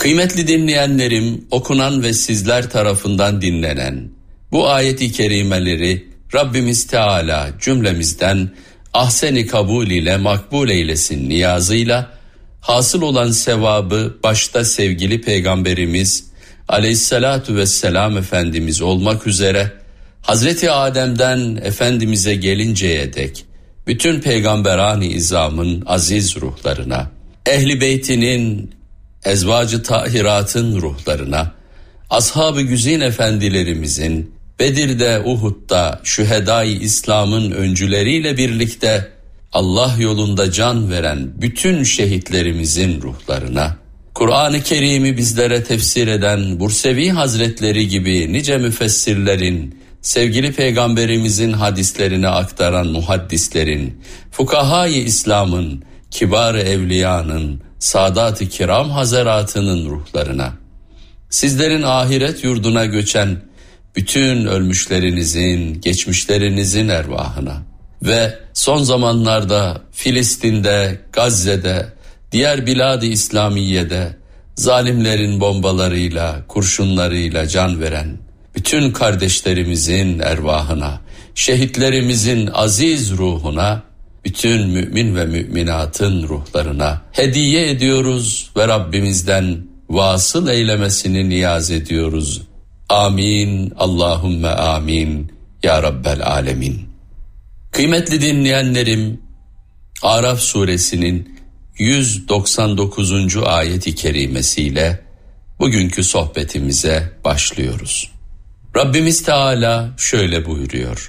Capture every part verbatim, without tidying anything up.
Kıymetli dinleyenlerim, okunan ve sizler tarafından dinlenen bu ayet-i kerimeleri Rabbimiz Teala cümlemizden ahsen-i kabul ile makbul eylesin niyazıyla, hasıl olan sevabı başta sevgili Peygamberimiz Aleyhissalatu vesselam Efendimiz olmak üzere Hazreti Adem'den Efendimiz'e gelinceye dek bütün peygamberani izamın aziz ruhlarına, Ehl-i Beytinin, ezvacı tahiratın ruhlarına, ashab-ı güzin efendilerimizin, Bedir'de, Uhud'da, şühedai İslam'ın öncüleriyle birlikte Allah yolunda can veren bütün şehitlerimizin ruhlarına, Kur'an-ı Kerim'i bizlere tefsir eden Bursevi Hazretleri gibi nice müfessirlerin, sevgili Peygamberimizin hadislerini aktaran muhaddislerin, fukahâ-i İslam'ın, kibar-ı evliyanın, Sadat-ı Kiram Hazaratının ruhlarına, sizlerin ahiret yurduna göçen bütün ölmüşlerinizin, geçmişlerinizin ervahına ve son zamanlarda Filistin'de, Gazze'de, diğer bilad-ı İslamiye'de zalimlerin bombalarıyla, kurşunlarıyla can veren bütün kardeşlerimizin ervahına, şehitlerimizin aziz ruhuna, bütün mümin ve müminatın ruhlarına hediye ediyoruz ve Rabbimizden vasıl eylemesini niyaz ediyoruz. Amin, Allahümme amin, ya Rabbel alemin. Kıymetli dinleyenlerim, Araf suresinin yüz doksan dokuzuncu ayet-i kerimesiyle bugünkü sohbetimize başlıyoruz. Rabbimiz Teala şöyle buyuruyor.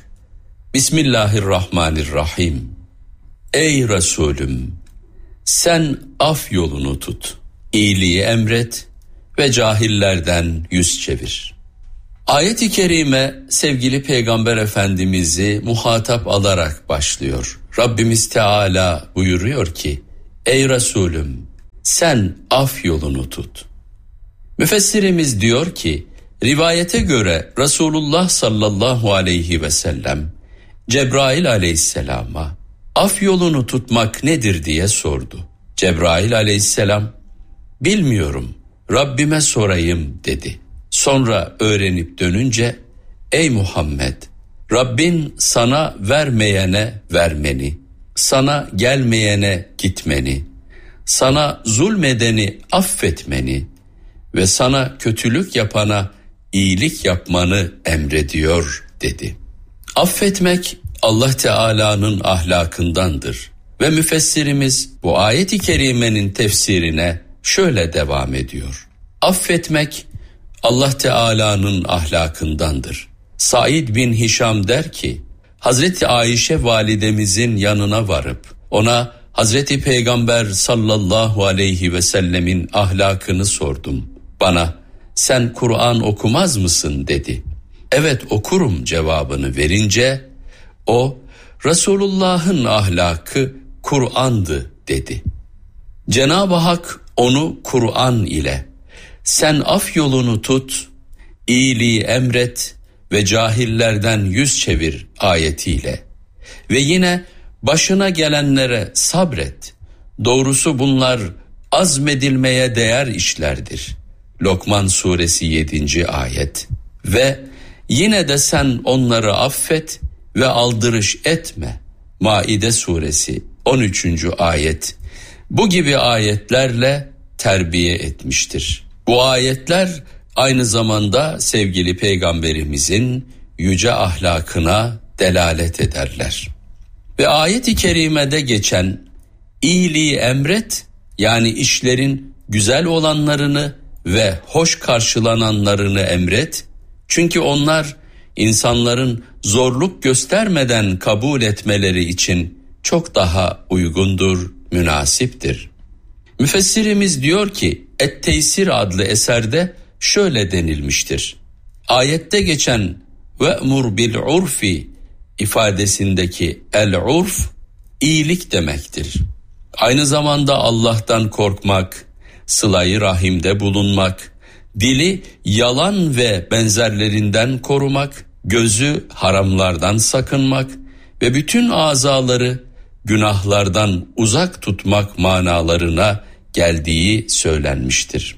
Bismillahirrahmanirrahim. Ey Resulüm, sen af yolunu tut, iyiliği emret ve cahillerden yüz çevir. Ayet-i kerime sevgili Peygamber Efendimiz'i muhatap alarak başlıyor. Rabbimiz Teala buyuruyor ki, ey Resulüm, sen af yolunu tut. Müfessirimiz diyor ki, rivayete göre Resulullah sallallahu aleyhi ve sellem Cebrail aleyhisselama af yolunu tutmak nedir diye sordu. Cebrail aleyhisselam, bilmiyorum, Rabbime sorayım dedi. Sonra öğrenip dönünce, ey Muhammed, Rabbin sana vermeyene vermeni, sana gelmeyene gitmeni, sana zulmedeni affetmeni ve sana kötülük yapana iyilik yapmanı emrediyor dedi. Affetmek Allah Teala'nın ahlakındandır ve müfessirimiz bu ayet-i kerimenin tefsirine şöyle devam ediyor. Affetmek Allah Teala'nın ahlakındandır. Said bin Hişam der ki, Hazreti Ayşe validemizin yanına varıp ona Hazreti Peygamber sallallahu aleyhi ve sellemin ahlakını sordum. Bana sen Kur'an okumaz mısın dedi. Evet okurum cevabını verince o Resulullah'ın ahlakı Kur'an'dı dedi. Cenab-ı Hak onu Kur'an ile sen af yolunu tut, iyiliği emret ve cahillerden yüz çevir ayetiyle ve yine başına gelenlere sabret. Doğrusu bunlar azmedilmeye değer işlerdir. Lokman suresi yedinci ayet ve yine de sen onları affet ve aldırış etme. Maide suresi on üçüncü ayet. Bu gibi ayetlerle terbiye etmiştir. Bu ayetler aynı zamanda sevgili Peygamberimizin yüce ahlakına delalet ederler. Ve ayet-i kerimede geçen iyiliği emret, yani işlerin güzel olanlarını ve hoş karşılananlarını emret. Çünkü onlar insanların zorluk göstermeden kabul etmeleri için çok daha uygundur, münasiptir. Müfessirimiz diyor ki, Et-Teysir adlı eserde şöyle denilmiştir. Ayette geçen ve'mur bil urfi ifadesindeki el-urf iyilik demektir. Aynı zamanda Allah'tan korkmak, sıla-i rahimde bulunmak, dili yalan ve benzerlerinden korumak, gözü haramlardan sakınmak ve bütün azaları günahlardan uzak tutmak manalarına geldiği söylenmiştir.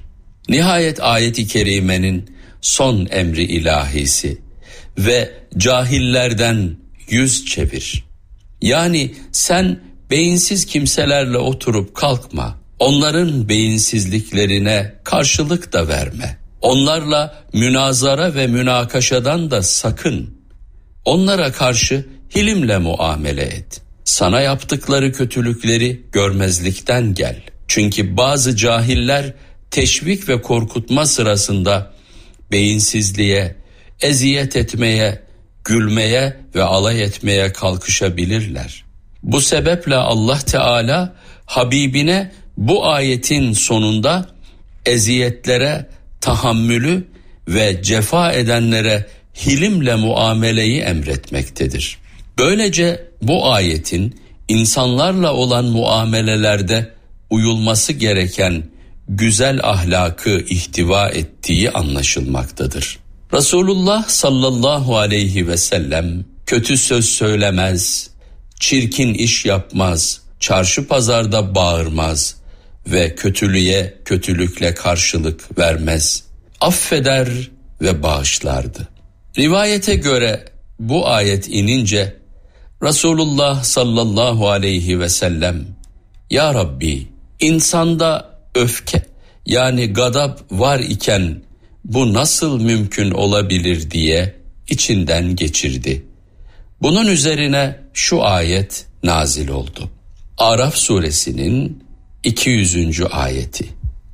Nihayet ayet-i kerimenin son emri ilahisi ve cahillerden yüz çevir. Yani sen beyinsiz kimselerle oturup kalkma. Onların beyinsizliklerine karşılık da verme. Onlarla münazara ve münakaşadan da sakın. Onlara karşı hilimle muamele et. Sana yaptıkları kötülükleri görmezlikten gel. Çünkü bazı cahiller teşvik ve korkutma sırasında beyinsizliğe, eziyet etmeye, gülmeye ve alay etmeye kalkışabilirler. Bu sebeple Allah Teala Habibine bu ayetin sonunda eziyetlere tahammülü ve cefa edenlere hilimle muameleyi emretmektedir. Böylece bu ayetin insanlarla olan muamelelerde uyulması gereken güzel ahlakı ihtiva ettiği anlaşılmaktadır. Resulullah sallallahu aleyhi ve sellem kötü söz söylemez, çirkin iş yapmaz, çarşı pazarda bağırmaz ve kötülüğe kötülükle karşılık vermez. Affeder ve bağışlardı. Rivayete göre bu ayet inince Resulullah sallallahu aleyhi ve sellem, "Ya Rabbi, insanda öfke yani gadap var iken bu nasıl mümkün olabilir?" diye içinden geçirdi. Bunun üzerine şu ayet nazil oldu. Araf suresinin iki yüzüncü ayeti.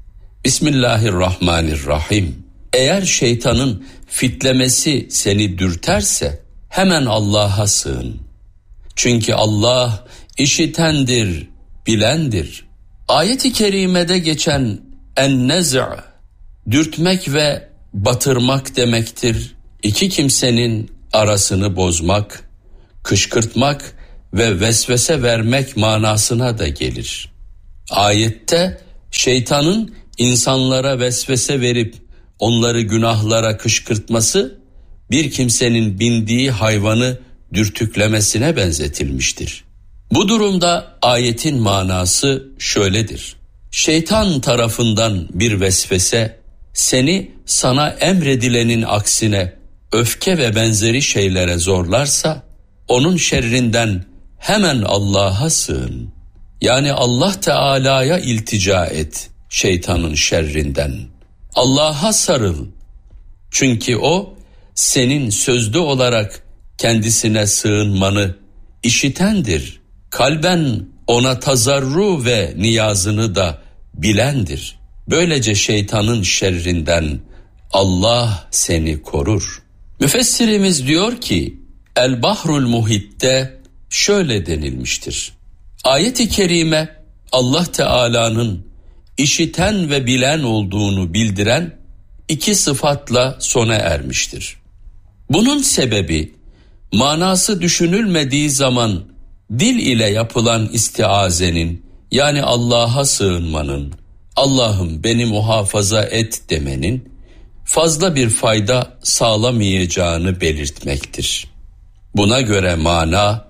Bismillahirrahmanirrahim. Eğer şeytanın fitlemesi seni dürterse hemen Allah'a sığın. Çünkü Allah işitendir, bilendir. Ayet-i kerimede geçen en-nez' dürtmek ve batırmak demektir. İki kimsenin arasını bozmak, kışkırtmak ve vesvese vermek manasına da gelir. Ayette şeytanın insanlara vesvese verip onları günahlara kışkırtması bir kimsenin bindiği hayvanı dürtüklemesine benzetilmiştir. Bu durumda ayetin manası şöyledir: şeytan tarafından bir vesvese seni sana emredilenin aksine öfke ve benzeri şeylere zorlarsa onun şerrinden hemen Allah'a sığın. Yani Allah Teala'ya iltica et şeytanın şerrinden. Allah'a sarıl. Çünkü o senin sözlü olarak kendisine sığınmanı işitendir. Kalben ona tazarru ve niyazını da bilendir. Böylece şeytanın şerrinden Allah seni korur. Müfessirimiz diyor ki El Bahrul Muhit'te şöyle denilmiştir: ayet-i kerime Allah Teala'nın işiten ve bilen olduğunu bildiren iki sıfatla sona ermiştir. Bunun sebebi manası düşünülmediği zaman dil ile yapılan istiazenin, yani Allah'a sığınmanın, Allah'ım beni muhafaza et demenin fazla bir fayda sağlamayacağını belirtmektir. Buna göre mana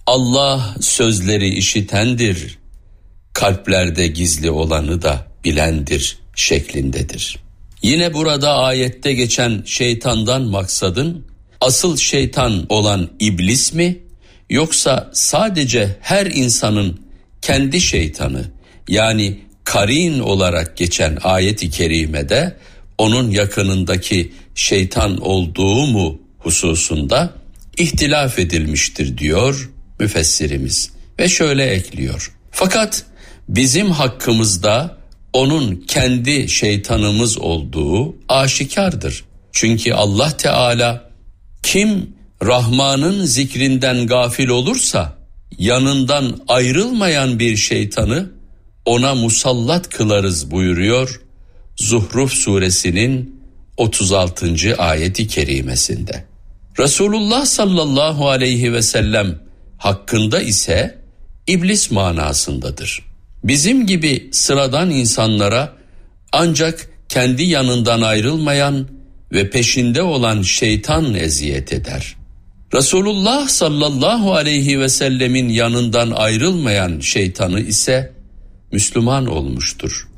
Allah sözleri işitendir, kalplerde gizli olanı da bilendir şeklindedir. Yine burada ayette geçen şeytandan maksadın asıl şeytan olan iblis mi, yoksa sadece her insanın kendi şeytanı yani karin olarak geçen ayet-i kerimede onun yakınındaki şeytan olduğu mu hususunda ihtilaf edilmiştir diyor müfessirimiz ve şöyle ekliyor: fakat bizim hakkımızda onun kendi şeytanımız olduğu aşikardır. Çünkü Allah Teala kim Rahman'ın zikrinden gafil olursa yanından ayrılmayan bir şeytanı ona musallat kılarız buyuruyor Zuhruf suresinin otuz altıncı ayeti kerimesinde. Resulullah sallallahu aleyhi ve sellem hakkında ise iblis manasındadır. Bizim gibi sıradan insanlara ancak kendi yanından ayrılmayan ve peşinde olan şeytan eziyet eder. Resulullah sallallahu aleyhi ve sellemin yanından ayrılmayan şeytanı ise Müslüman olmuştur.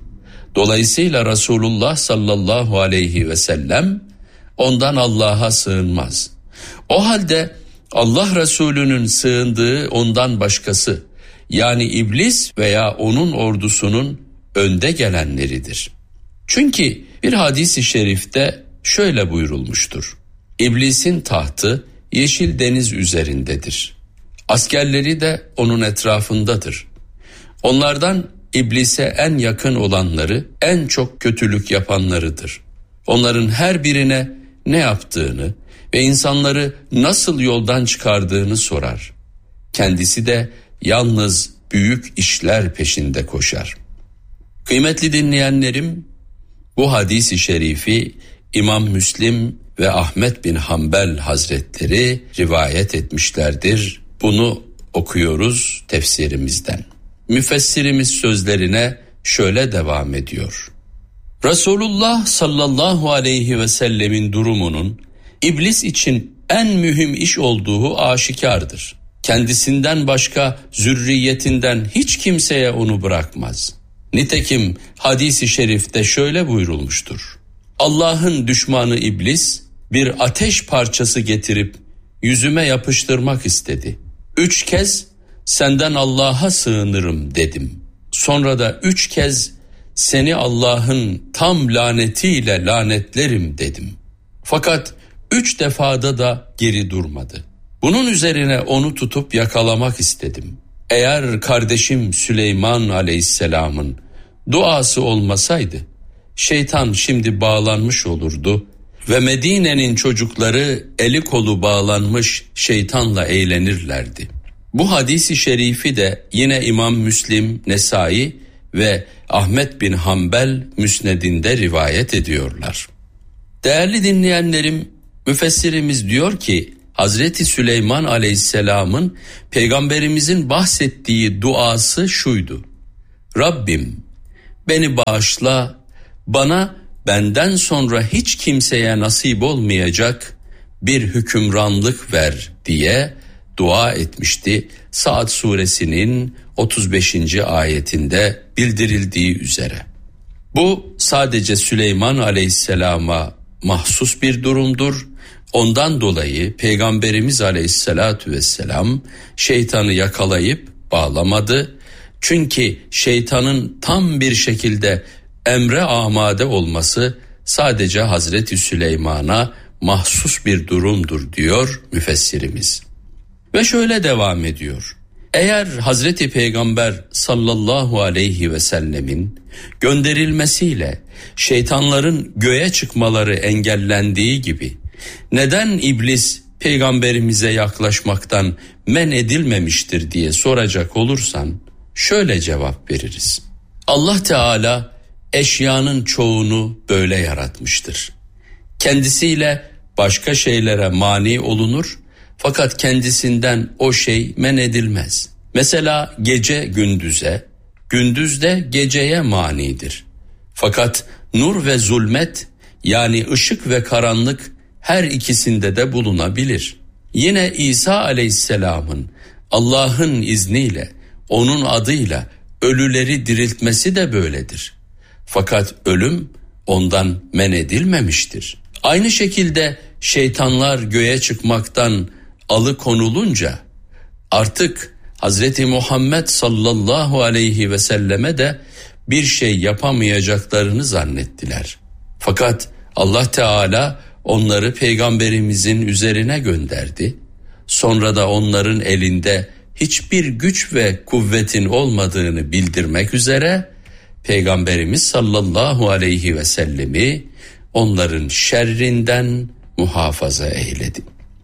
Dolayısıyla Resulullah sallallahu aleyhi ve sellem ondan Allah'a sığınmaz. O halde Allah Resulü'nün sığındığı ondan başkası, yani iblis veya onun ordusunun önde gelenleridir. Çünkü bir hadis-i şerifte şöyle buyurulmuştur: İblisin tahtı yeşil deniz üzerindedir. Askerleri de onun etrafındadır. Onlardan iblise en yakın olanları en çok kötülük yapanlarıdır. Onların her birine ne yaptığını ve insanları nasıl yoldan çıkardığını sorar. Kendisi de yalnız büyük işler peşinde koşar. Kıymetli dinleyenlerim, bu hadis-i şerifi İmam Müslim ve Ahmet bin Hanbel Hazretleri rivayet etmişlerdir. Bunu okuyoruz tefsirimizden. Müfessirimiz sözlerine şöyle devam ediyor: Resulullah sallallahu aleyhi ve sellemin durumunun iblis için en mühim iş olduğu aşikardır. Kendisinden başka zürriyetinden hiç kimseye onu bırakmaz. Nitekim hadis-i şerifte şöyle buyurulmuştur: Allah'ın düşmanı iblis bir ateş parçası getirip yüzüme yapıştırmak istedi. Üç kez senden Allah'a sığınırım dedim. Sonra da üç kez seni Allah'ın tam lanetiyle lanetlerim dedim. Fakat üç defada da geri durmadı. Bunun üzerine onu tutup yakalamak istedim. Eğer kardeşim Süleyman aleyhisselamın duası olmasaydı, şeytan şimdi bağlanmış olurdu ve Medine'nin çocukları eli kolu bağlanmış şeytanla eğlenirlerdi. Bu hadisi şerifi de yine İmam Müslim, Nesai ve Ahmet bin Hanbel Müsned'inde rivayet ediyorlar. Değerli dinleyenlerim, müfessirimiz diyor ki, Hazreti Süleyman aleyhisselamın peygamberimizin bahsettiği duası şuydu: Rabbim beni bağışla, bana benden sonra hiç kimseye nasip olmayacak bir hükümranlık ver diye dua etmişti. Saat suresinin otuz beşinci ayetinde bildirildiği üzere. Bu sadece Süleyman aleyhisselama mahsus bir durumdur. Ondan dolayı Peygamberimiz aleyhissalatu vesselam şeytanı yakalayıp bağlamadı. Çünkü şeytanın tam bir şekilde emre amade olması sadece Hazreti Süleyman'a mahsus bir durumdur diyor müfessirimiz. Ve şöyle devam ediyor: Eğer Hazreti Peygamber sallallahu aleyhi ve sellemin gönderilmesiyle şeytanların göğe çıkmaları engellendiği gibi neden iblis peygamberimize yaklaşmaktan men edilmemiştir diye soracak olursan şöyle cevap veririz: Allah Teala eşyanın çoğunu böyle yaratmıştır. Kendisiyle başka şeylere mani olunur fakat kendisinden o şey men edilmez. Mesela gece gündüze, gündüz de geceye manidir. Fakat nur ve zulmet, yani ışık ve karanlık her ikisinde de bulunabilir. Yine İsa aleyhisselamın Allah'ın izniyle, onun adıyla ölüleri diriltmesi de böyledir. Fakat ölüm ondan men edilmemiştir. Aynı şekilde şeytanlar göğe çıkmaktan alıkonulunca artık Hazreti Muhammed sallallahu aleyhi ve selleme de bir şey yapamayacaklarını zannettiler. Fakat Allah Teala onları peygamberimizin üzerine gönderdi. Sonra da onların elinde hiçbir güç ve kuvvetin olmadığını bildirmek üzere Peygamberimiz sallallahu aleyhi ve sellemi onların şerrinden muhafaza eyledi.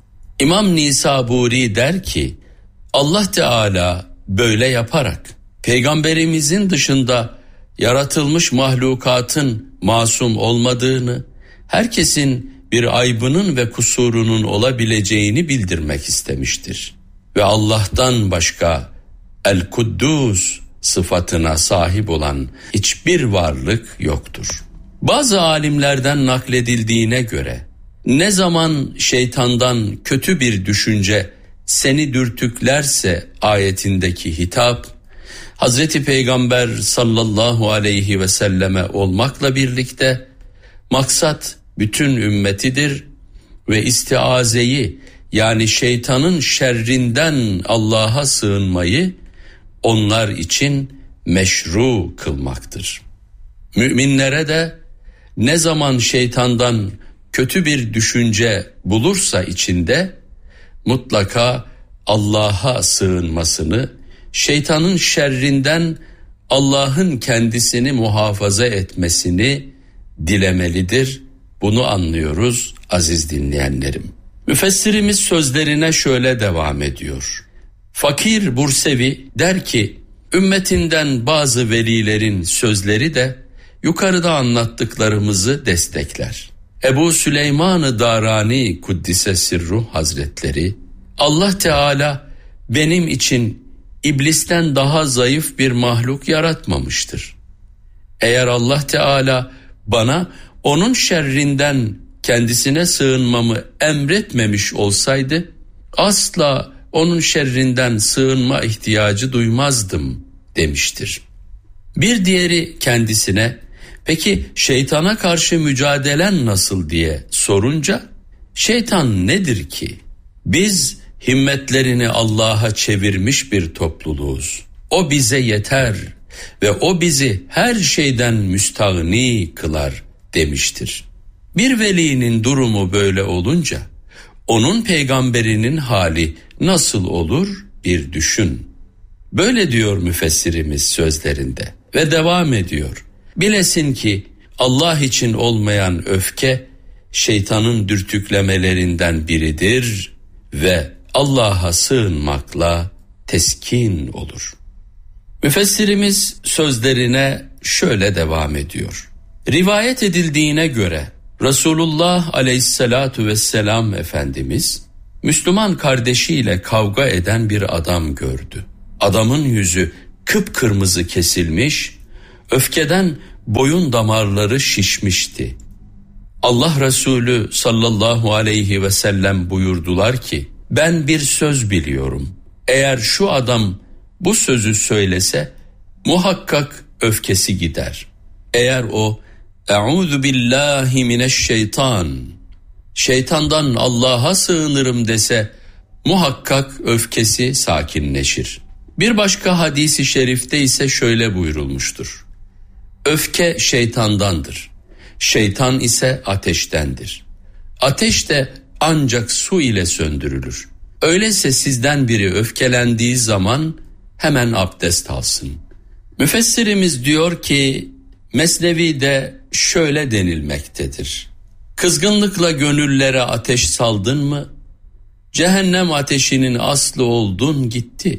İmam Nisaburi der ki, Allah Teala böyle yaparak Peygamberimizin dışında yaratılmış mahlukatın masum olmadığını, herkesin bir aybının ve kusurunun olabileceğini bildirmek istemiştir. Ve Allah'tan başka El-Kuddus sıfatına sahip olan hiçbir varlık yoktur. Bazı alimlerden nakledildiğine göre ne zaman şeytandan kötü bir düşünce seni dürtüklerse ayetindeki hitap Hazreti Peygamber sallallahu aleyhi ve selleme olmakla birlikte maksat bütün ümmetidir ve istiazeyi, yani şeytanın şerrinden Allah'a sığınmayı onlar için meşru kılmaktır. Müminlere de ne zaman şeytandan kötü bir düşünce bulursa içinde mutlaka Allah'a sığınmasını, şeytanın şerrinden Allah'ın kendisini muhafaza etmesini dilemelidir. Bunu anlıyoruz aziz dinleyenlerim. Müfessirimiz sözlerine şöyle devam ediyor. Fakir Bursevi der ki, ümmetinden bazı velilerin sözleri de yukarıda anlattıklarımızı destekler. Ebu Süleyman-ı Darani Kuddise Sirruh Hazretleri, Allah Teala benim için iblisten daha zayıf bir mahluk yaratmamıştır. Eğer Allah Teala bana onun şerrinden kendisine sığınmamı emretmemiş olsaydı, asla onun şerrinden sığınma ihtiyacı duymazdım demiştir. Bir diğeri kendisine, peki şeytana karşı mücadelen nasıl diye sorunca, şeytan nedir ki? Biz himmetlerini Allah'a çevirmiş bir topluluğuz. O bize yeter ve o bizi her şeyden müstahni kılar demiştir. Bir velinin durumu böyle olunca, onun peygamberinin hali nasıl olur bir düşün. Böyle diyor müfessirimiz sözlerinde ve devam ediyor. Bilesin ki Allah için olmayan öfke şeytanın dürtüklemelerinden biridir ve Allah'a sığınmakla teskin olur. Müfessirimiz sözlerine şöyle devam ediyor. Rivayet edildiğine göre Resulullah aleyhissalatu vesselam Efendimiz Müslüman kardeşiyle kavga eden bir adam gördü. Adamın yüzü kıpkırmızı kesilmiş, öfkeden boyun damarları şişmişti. Allah Resulü sallallahu aleyhi ve sellem buyurdular ki, ben bir söz biliyorum. Eğer şu adam bu sözü söylese muhakkak öfkesi gider. Eğer o "Eûzu billahi mineşşeytan, şeytandan Allah'a sığınırım" dese muhakkak öfkesi sakinleşir. Bir başka hadisi şerifte ise şöyle buyurulmuştur. Öfke şeytandandır. Şeytan ise ateştendir. Ateş de ancak su ile söndürülür. Öyleyse sizden biri öfkelendiği zaman hemen abdest alsın. Müfessirimiz diyor ki, Mesnevi'de şöyle denilmektedir. Kızgınlıkla gönüllere ateş saldın mı, cehennem ateşinin aslı oldun gitti.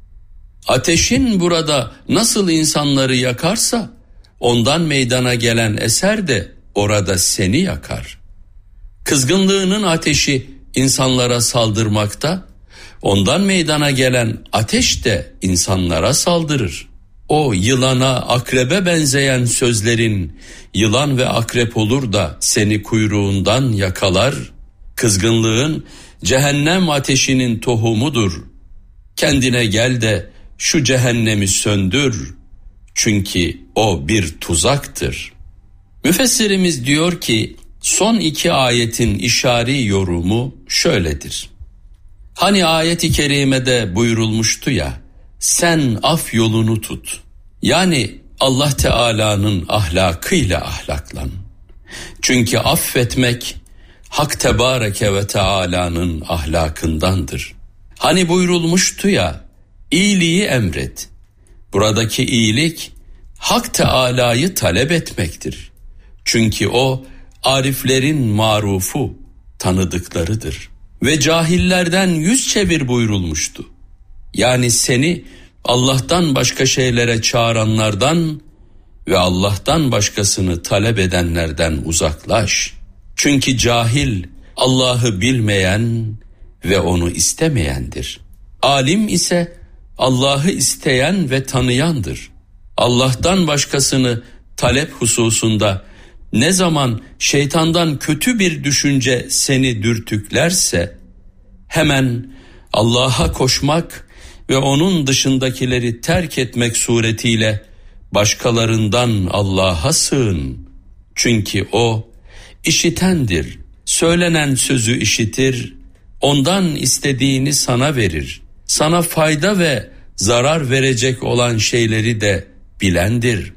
Ateşin burada nasıl insanları yakarsa, ondan meydana gelen eser de orada seni yakar. Kızgınlığının ateşi insanlara saldırmakta, ondan meydana gelen ateş de insanlara saldırır. O yılana, akrebe benzeyen sözlerin yılan ve akrep olur da seni kuyruğundan yakalar. Kızgınlığın cehennem ateşinin tohumudur. Kendine gel de şu cehennemi söndür. Çünkü o bir tuzaktır. Müfessirimiz diyor ki, son iki ayetin işari yorumu şöyledir. Hani ayet-i kerimede buyurulmuştu ya, sen af yolunu tut. Yani Allah Teala'nın ahlakıyla ahlaklan. Çünkü affetmek Hak Tebareke ve Teala'nın ahlakındandır. Hani buyurulmuştu ya, iyiliği emret. Buradaki iyilik Hak Teala'yı talep etmektir. Çünkü o ariflerin marufu, tanıdıklarıdır. Ve cahillerden yüz çevir buyurulmuştu. Yani seni Allah'tan başka şeylere çağıranlardan ve Allah'tan başkasını talep edenlerden uzaklaş. Çünkü cahil Allah'ı bilmeyen ve onu istemeyendir. Alim ise Allah'ı isteyen ve tanıyandır. Allah'tan başkasını talep hususunda ne zaman şeytandan kötü bir düşünce seni dürtüklerse hemen Allah'a koşmak ve onun dışındakileri terk etmek suretiyle başkalarından Allah'a sığın. Çünkü O işitendir, söylenen sözü işitir, ondan istediğini sana verir. Sana fayda ve zarar verecek olan şeyleri de bilendir.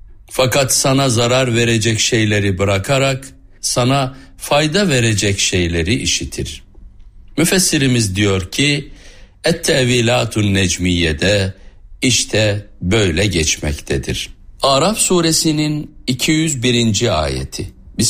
Fakat sana zarar verecek şeyleri bırakarak sana fayda verecek şeyleri işitir. Müfessirimiz diyor ki, Et-Tevilatun Necmiye'de işte böyle geçmektedir. Araf suresinin iki yüz birinci ayeti.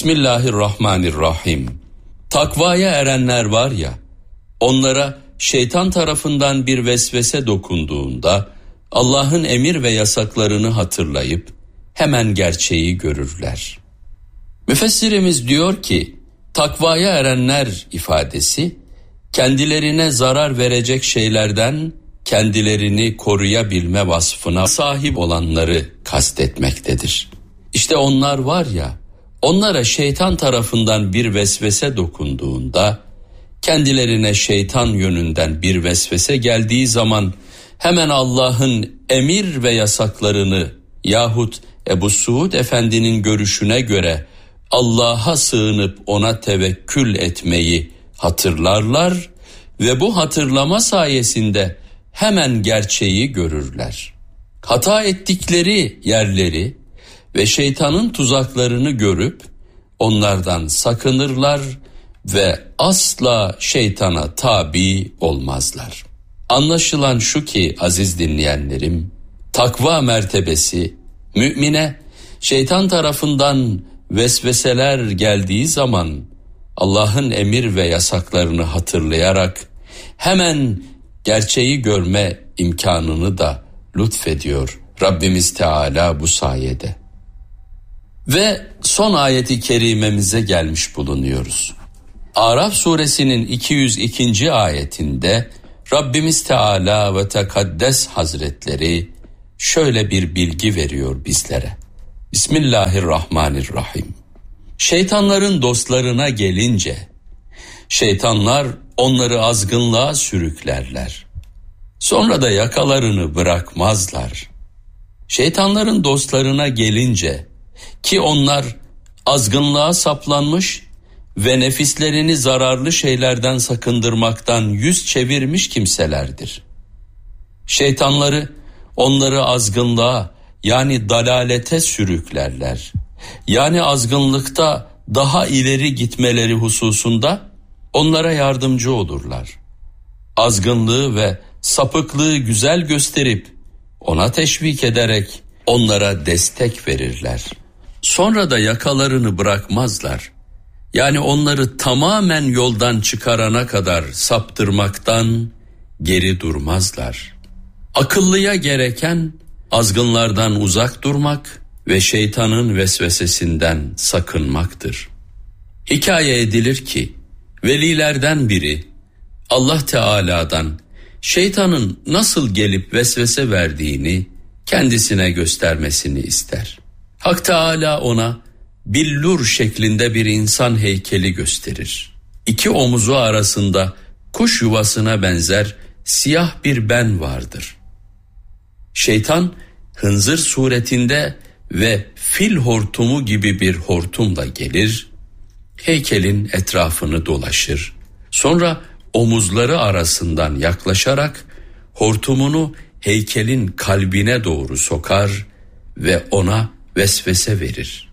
Bismillahirrahmanirrahim. Takvaya erenler var ya, onlara şeytan tarafından bir vesvese dokunduğunda Allah'ın emir ve yasaklarını hatırlayıp hemen gerçeği görürler. Müfessirimiz diyor ki, takvaya erenler ifadesi kendilerine zarar verecek şeylerden kendilerini koruyabilme vasfına sahip olanları kastetmektedir. İşte onlar var ya, onlara şeytan tarafından bir vesvese dokunduğunda, kendilerine şeytan yönünden bir vesvese geldiği zaman hemen Allah'ın emir ve yasaklarını yahut Ebu Suud Efendi'nin görüşüne göre Allah'a sığınıp ona tevekkül etmeyi hatırlarlar ve bu hatırlama sayesinde hemen gerçeği görürler. Hata ettikleri yerleri ve şeytanın tuzaklarını görüp onlardan sakınırlar ve asla şeytana tabi olmazlar. Anlaşılan şu ki aziz dinleyenlerim, takva mertebesi mümine şeytan tarafından vesveseler geldiği zaman Allah'ın emir ve yasaklarını hatırlayarak hemen gerçeği görme imkanını da lütfediyor Rabbimiz Teala bu sayede. Ve son ayeti kerimemize gelmiş bulunuyoruz. Araf suresinin iki yüz ikinci ayetinde Rabbimiz Teala ve Tekaddes Hazretleri şöyle bir bilgi veriyor bizlere. Bismillahirrahmanirrahim. Şeytanların dostlarına gelince, şeytanlar onları azgınlığa sürüklerler. Sonra da yakalarını bırakmazlar. Şeytanların dostlarına gelince, ki onlar azgınlığa saplanmış ve nefislerini zararlı şeylerden sakındırmaktan yüz çevirmiş kimselerdir. Şeytanları onları azgınlığa, yani dalalete sürüklerler. Yani azgınlıkta daha ileri gitmeleri hususunda onlara yardımcı olurlar. Azgınlığı ve sapıklığı güzel gösterip ona teşvik ederek onlara destek verirler. Sonra da yakalarını bırakmazlar. Yani onları tamamen yoldan çıkarana kadar saptırmaktan geri durmazlar. Akıllıya gereken azgınlardan uzak durmak ve şeytanın vesvesesinden sakınmaktır. Hikaye edilir ki velilerden biri Allah Teala'dan şeytanın nasıl gelip vesvese verdiğini kendisine göstermesini ister. Hak Teala ona billur şeklinde bir insan heykeli gösterir. İki omuzu arasında kuş yuvasına benzer siyah bir ben vardır. Şeytan hınzır suretinde ve fil hortumu gibi bir hortumla gelir, heykelin etrafını dolaşır. Sonra omuzları arasından yaklaşarak hortumunu heykelin kalbine doğru sokar ve ona vesvese verir.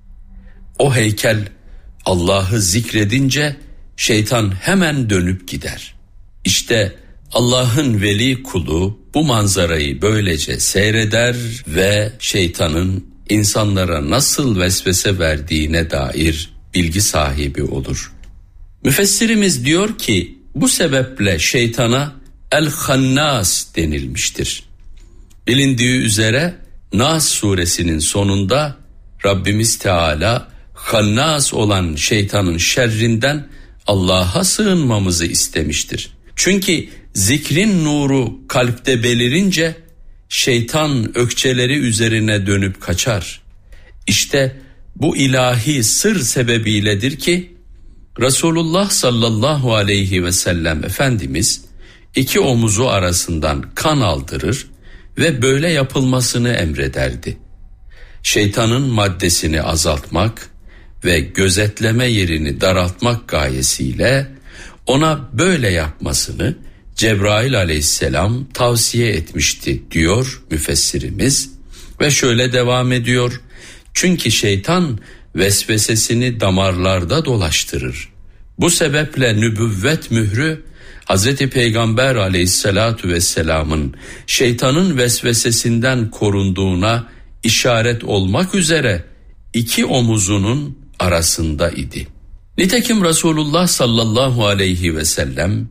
O heykel Allah'ı zikredince şeytan hemen dönüp gider. İşte Allah'ın veli kulu bu manzarayı böylece seyreder ve şeytanın insanlara nasıl vesvese verdiğine dair bilgi sahibi olur. Müfessirimiz diyor ki bu sebeple şeytana El-Hannas denilmiştir. Bilindiği üzere Nas suresinin sonunda Rabbimiz Teala Hannas olan şeytanın şerrinden Allah'a sığınmamızı istemiştir. Çünkü zikrin nuru kalpte belirince şeytan ökçeleri üzerine dönüp kaçar. İşte bu ilahi sır sebebiyledir ki Resulullah sallallahu aleyhi ve sellem Efendimiz iki omuzu arasından kan aldırır ve böyle yapılmasını emrederdi. Şeytanın maddesini azaltmak ve gözetleme yerini daraltmak gayesiyle ona böyle yapmasını Cebrail aleyhisselam tavsiye etmişti diyor müfessirimiz ve şöyle devam ediyor. Çünkü şeytan vesvesesini damarlarda dolaştırır. Bu sebeple nübüvvet mührü Hazreti Peygamber aleyhissalatu vesselamın şeytanın vesvesesinden korunduğuna işaret olmak üzere iki omuzunun arasında idi. Nitekim Resulullah sallallahu aleyhi ve sellem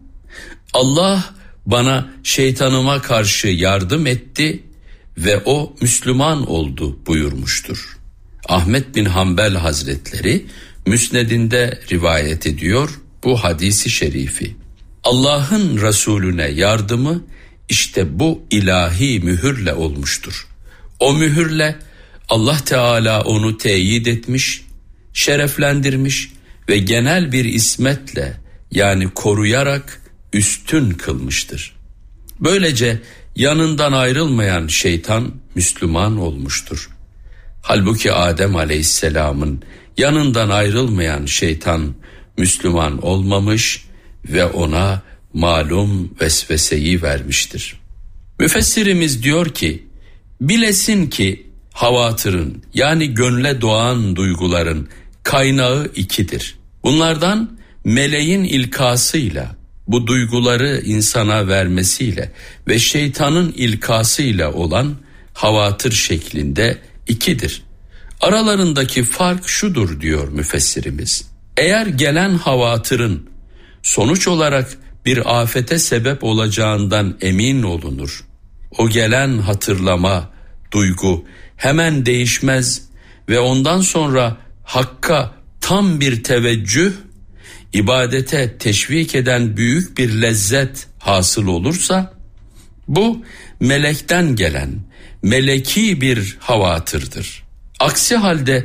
Allah bana şeytanıma karşı yardım etti ve o Müslüman oldu buyurmuştur. Ahmet bin Hanbel Hazretleri Müsned'inde rivayet ediyor bu hadisi şerifi. Allah'ın Resulüne yardımı işte bu ilahi mühürle olmuştur. O mühürle Allah Teala onu teyit etmiş, şereflendirmiş ve genel bir ismetle yani koruyarak üstün kılmıştır. Böylece yanından ayrılmayan şeytan Müslüman olmuştur. Halbuki Adem Aleyhisselam'ın yanından ayrılmayan şeytan Müslüman olmamış ve ona malum vesveseyi vermiştir. Müfessirimiz diyor ki, bilesin ki havatırın yani gönle doğan duyguların kaynağı ikidir. Bunlardan meleğin ilkasıyla, bu duyguları insana vermesiyle ve şeytanın ilkasıyla olan havatır şeklinde ikidir. Aralarındaki fark şudur diyor müfessirimiz. Eğer gelen havatırın sonuç olarak bir afete sebep olacağından emin olunur. O gelen hatırlama, duygu hemen değişmez ve ondan sonra hakka tam bir teveccüh, ibadete teşvik eden büyük bir lezzet hasıl olursa, bu melekten gelen meleki bir havatırdır. Aksi halde